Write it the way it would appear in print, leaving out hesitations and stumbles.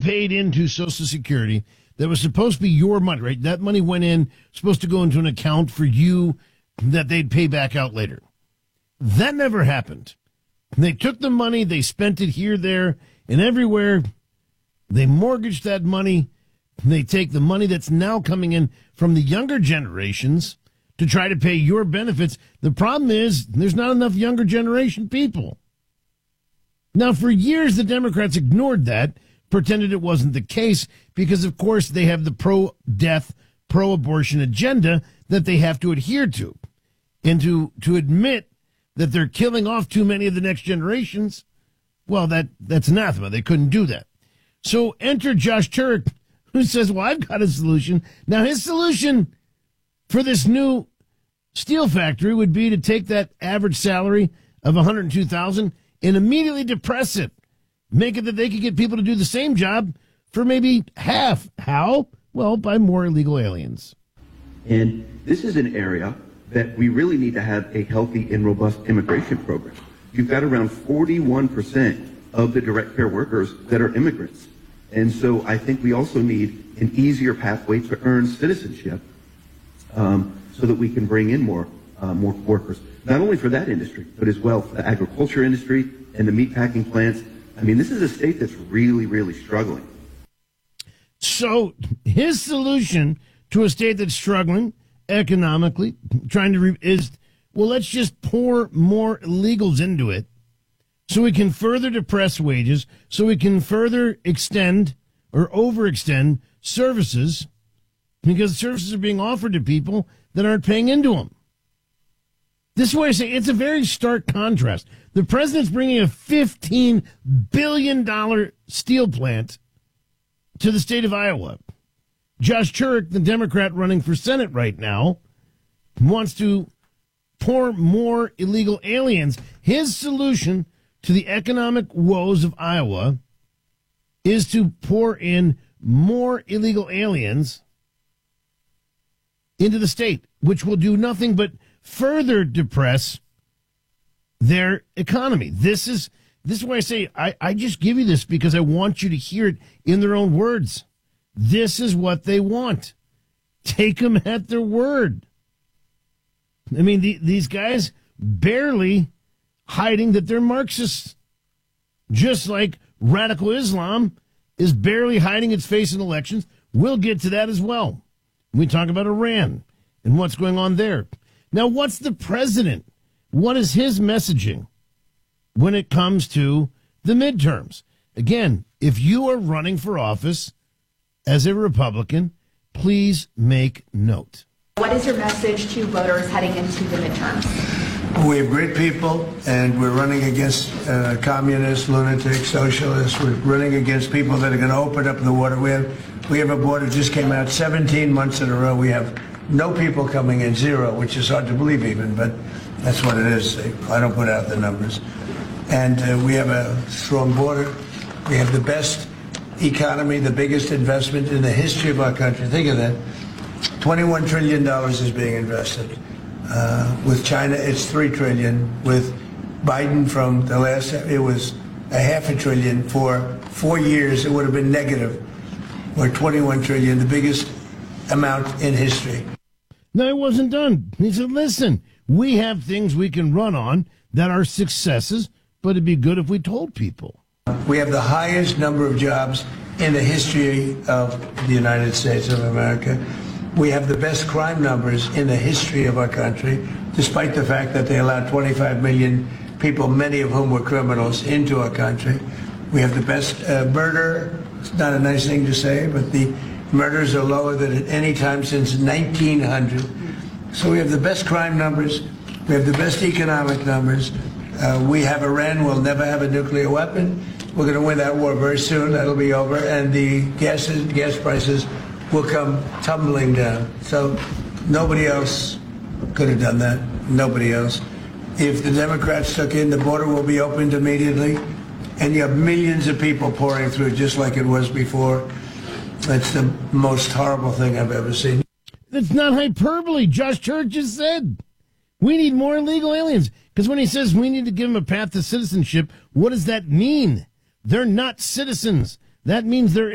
paid into Social Security that was supposed to be your money, right? That money went in, supposed to go into an account for you that they'd pay back out later. That never happened. They took the money, they spent it here, there, and everywhere. They mortgaged that money. They take the money that's now coming in from the younger generations to try to pay your benefits. The problem is there's not enough younger generation people. Now, for years, the Democrats ignored that, pretended it wasn't the case, because, of course, they have the pro-death, pro-abortion agenda that they have to adhere to. And to admit that they're killing off too many of the next generations, well, that's anathema. They couldn't do that. So enter Josh Turek, who says, well, I've got a solution. Now, his solution for this new steel factory would be to take that average salary of $102,000 and immediately depress it. Make it that they could get people to do the same job for maybe half. How? Well, by more illegal aliens. And this is an area that we really need to have a healthy and robust immigration program. You've got around 41% of the direct care workers that are immigrants. And so I think we also need an easier pathway to earn citizenship so that we can bring in more workers, not only for that industry, but as well for the agriculture industry and the meatpacking plants. I mean, this is a state that's really, really struggling. So his solution to a state that's struggling economically, is, well, let's just pour more illegals into it so we can further depress wages, so we can further extend or overextend services, because services are being offered to people that aren't paying into them. This is why I say it's a very stark contrast. The president's bringing a $15 billion steel plant to the state of Iowa. Josh Turek, the Democrat running for Senate right now, wants to pour more illegal aliens. His solution to the economic woes of Iowa is to pour in more illegal aliens into the state, which will do nothing but further depress their economy. This is why I say I just give you this because I want you to hear it in their own words. This is what they want. Take them at their word. I mean, these guys barely hiding that they're Marxists, just like radical Islam is barely hiding its face in elections. We'll get to that as well. We talk about Iran and what's going on there. Now, what's the president? What is his messaging when it comes to the midterms? Again, if you are running for office as a Republican, please make note. What is your message to voters heading into the midterms? We have great people, and we're running against communists, lunatics, socialists. We're running against people that are going to open up the border. We have a border just came out 17 months in a row. We have no people coming in, zero, which is hard to believe even, but that's what it is. I don't put out the numbers. And we have a strong border. We have the best economy, the biggest investment in the history of our country. Think of that. $21 trillion is being invested. With China, it's $3 trillion. With Biden from the last, it was $0.5 trillion. For 4 years, it would have been negative. Or $21 trillion, the biggest amount in history. No, it wasn't done. He said, listen, we have things we can run on that are successes, but it'd be good if we told people. We have the highest number of jobs in the history of the United States of America. We have the best crime numbers in the history of our country, despite the fact that they allowed 25 million people, many of whom were criminals, into our country. We have the best murder. It's not a nice thing to say, but the murders are lower than at any time since 1900. So we have the best crime numbers. We have the best economic numbers. We have Iran. We'll never have a nuclear weapon. We're going to win that war very soon. That'll be over. And the gas prices will come tumbling down. So nobody else could have done that. Nobody else. If the Democrats took in, the border will be opened immediately. And you have millions of people pouring through just like it was before. That's the most horrible thing I've ever seen. That's not hyperbole. Josh Turek just said we need more illegal aliens. Because when he says we need to give them a path to citizenship, what does that mean? They're not citizens. That means they're